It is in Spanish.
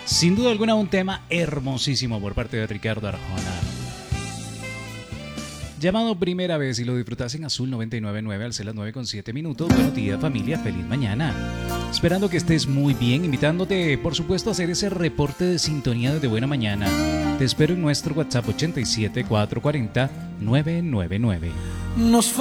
Sin duda alguna un tema hermosísimo por parte de Ricardo Arjona. Llamado Primera Vez y lo disfrutas en Azul 99.9 al ser las 9:07. Buenos días familia, feliz mañana. Esperando que estés muy bien, invitándote por supuesto a hacer ese reporte de sintonía desde buena mañana. Te espero en nuestro WhatsApp 87 440 999.